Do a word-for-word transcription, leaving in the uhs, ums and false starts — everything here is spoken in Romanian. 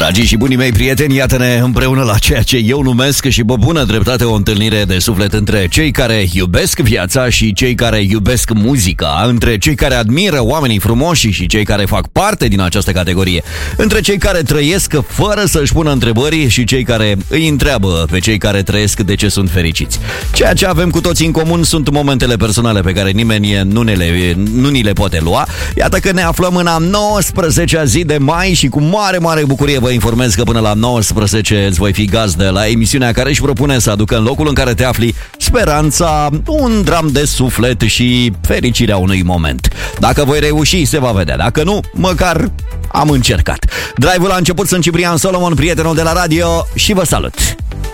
Dragii și bunii mei prieteni, iată-ne împreună la ceea ce eu numesc și pe bună dreptate o întâlnire de suflet între cei care iubesc viața și cei care iubesc muzica, între cei care admiră oamenii frumoși și cei care fac parte din această categorie, între cei care trăiesc fără să-și pună întrebări și cei care îi întreabă pe cei care trăiesc de ce sunt fericiți. Ceea ce avem cu toții în comun sunt momentele personale pe care nimeni nu, ne le, nu ni le poate lua. Iată că ne aflăm în a nouăsprezecea zi de mai și cu mare, mare bucurie vă informez că până la nouăsprezece îți voi fi gazdă la emisiunea care își propune să aducă în locul în care te afli speranța, un dram de suflet și fericirea unui moment. Dacă voi reuși, se va vedea. Dacă nu, măcar am încercat. Drive-ul a început, sunt Ciprian Solomon, prietenul de la radio, și vă salut!